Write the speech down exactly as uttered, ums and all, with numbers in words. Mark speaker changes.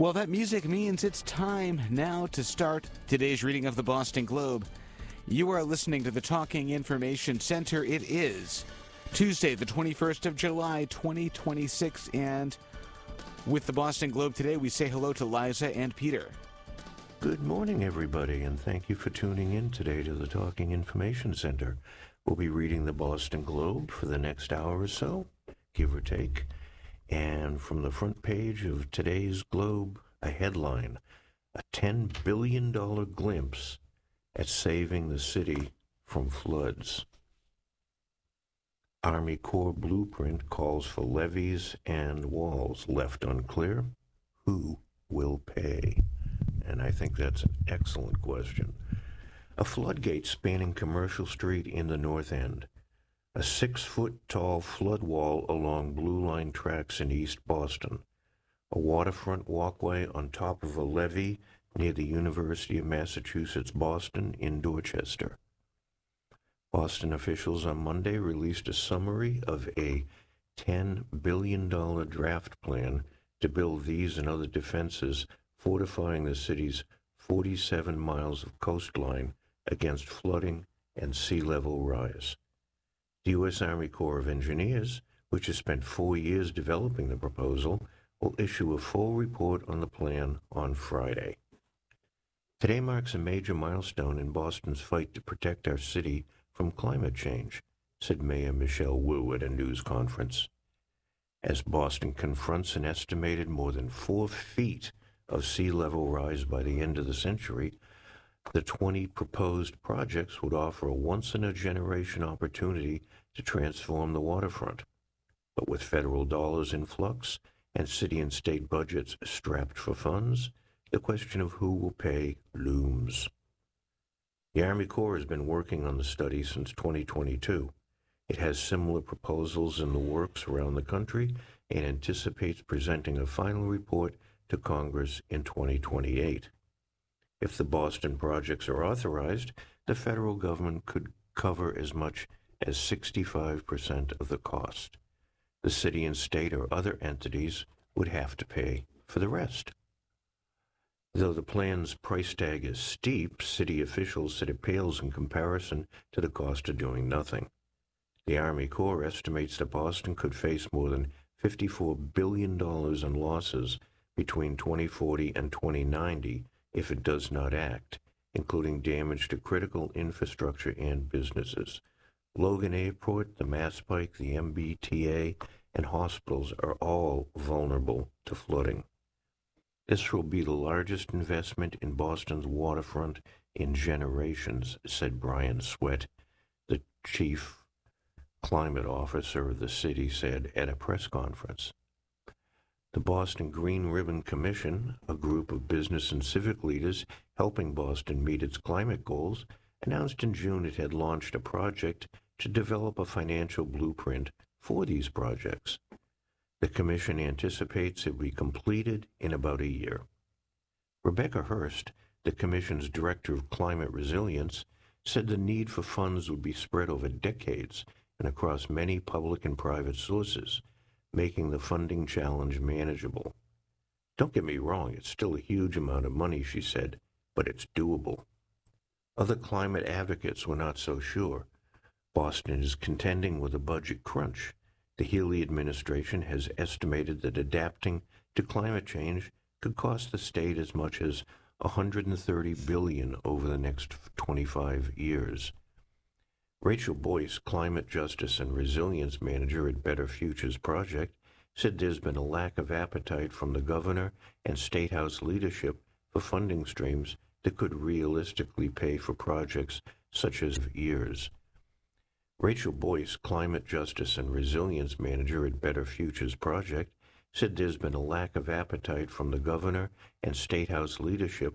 Speaker 1: Well, that music means it's time now to start today's reading of the Boston Globe. You are listening to the Talking Information Center. It is Tuesday, the twenty-first of July, twenty twenty-six, and with the Boston Globe today, we say hello to Liza and Peter.
Speaker 2: Good morning, everybody, and thank you for tuning in today to the Talking Information Center. We'll be reading the Boston Globe for the next hour or so, give or take. And from the front page of today's Globe, a headline, a ten billion dollars glimpse at saving the city from floods. Army Corps blueprint calls for levees and walls left unclear. Who will pay? And I think that's an excellent question. A floodgate spanning Commercial Street in the North End. A six-foot-tall flood wall along Blue Line tracks in East Boston. A waterfront walkway on top of a levee near the University of Massachusetts Boston in Dorchester. Boston officials on Monday released a summary of a ten billion dollars draft plan to build these and other defenses, fortifying the city's forty-seven miles of coastline against flooding and sea level rise. The U S Army Corps of Engineers, which has spent four years developing the proposal, will issue a full report on the plan on Friday. Today marks a major milestone in Boston's fight to protect our city from climate change, said Mayor Michelle Wu at a news conference. As Boston confronts an estimated more than four feet of sea level rise by the end of the century, the twenty proposed projects would offer a once-in-a-generation opportunity to transform the waterfront. But with federal dollars in flux and city and state budgets strapped for funds, the question of who will pay looms. The Army Corps has been working on the study since twenty twenty-two. It has similar proposals in the works around the country and anticipates presenting a final report to Congress in twenty twenty-eight. If the Boston projects are authorized, the federal government could cover as much as sixty-five percent of the cost. The city and state or other entities would have to pay for the rest. Though the plan's price tag is steep, city officials said it pales in comparison to the cost of doing nothing. The Army Corps estimates that Boston could face more than fifty-four billion dollars in losses between twenty forty and twenty ninety if it does not act, including damage to critical infrastructure and businesses. Logan Airport, the Mass Pike, the M B T A, and hospitals are all vulnerable to flooding. This will be the largest investment in Boston's waterfront in generations, said Brian Sweat, the chief climate officer of the city, said at a press conference. The Boston Green Ribbon Commission, a group of business and civic leaders helping Boston meet its climate goals, announced in June it had launched a project to develop a financial blueprint for these projects. The commission anticipates it will be completed in about a year. Rebecca Hurst, the commission's director of climate resilience, said the need for funds would be spread over decades and across many public and private sources, making the funding challenge manageable. Don't get me wrong, it's still a huge amount of money, she said, but it's doable. Other climate advocates were not so sure. Boston is contending with a budget crunch. The Healey administration has estimated that adapting to climate change could cost the state as much as one hundred thirty billion dollars over the next twenty-five years. Rachel Boyce, Climate Justice and Resilience Manager at Better Futures Project, said there's been a lack of appetite from the governor and State House leadership for funding streams that could realistically pay for projects such as years. Rachel Boyce, Climate Justice and Resilience Manager at Better Futures Project, said there's been a lack of appetite from the governor and State House leadership